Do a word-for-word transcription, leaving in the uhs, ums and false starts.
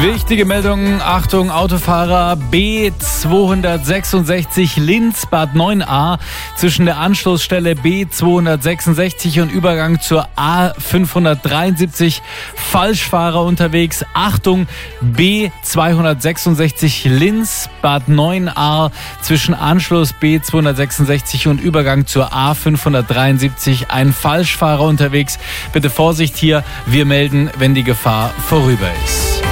Wichtige Meldung, Achtung, Autofahrer B zweihundertsechsundsechzig Linz Bad neun a zwischen der Anschlussstelle B zweihundertsechsundsechzig und Übergang zur A fünfhundertdreiundsiebzig. Falschfahrer unterwegs. Achtung, B zweihundertsechsundsechzig Linz Bad neun a zwischen Anschluss B zweihundertsechsundsechzig und Übergang zur A fünfhundertdreiundsiebzig. Ein Falschfahrer unterwegs. Bitte Vorsicht hier, wir melden, wenn die Gefahr vorüber ist.